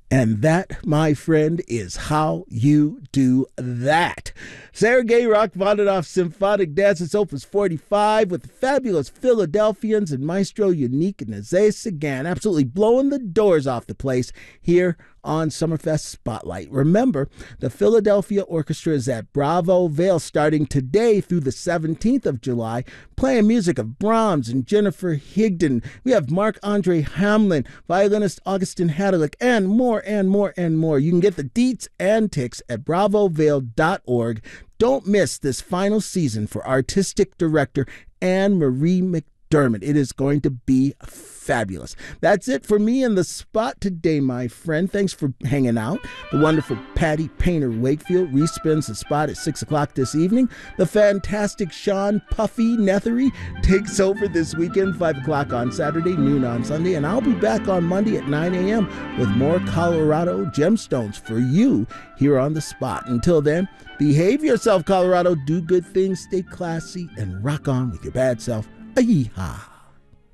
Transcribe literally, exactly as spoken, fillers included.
And that, my friend, is how you do that. Sergei Rachmaninoff Symphonic Dance is Opus forty-five with the fabulous Philadelphians and Maestro Unique Nazay Sagan, absolutely blowing the doors off the place here on Summerfest Spotlight. Remember, the Philadelphia Orchestra is at Bravo Vale starting today through the seventeenth of July, playing music of Brahms and Jennifer Higdon. We have Marc-Andre Hamelin, violinist Augustin Hadalick, and more and more and more. You can get the deets and ticks at bravo vale dot org. Don't miss this final season for artistic director Anne Marie McDermott. It is going to be fabulous. That's it for me in the spot today, my friend. Thanks for hanging out. The wonderful Patty Painter Wakefield respins the spot at six o'clock this evening. The fantastic Sean Puffy Nethery takes over this weekend, five o'clock on Saturday, noon on Sunday. And I'll be back on Monday at nine a.m. with more Colorado gemstones for you here on the spot. Until then, behave yourself, Colorado. Do good things, stay classy, and rock on with your bad self. Yeehaw.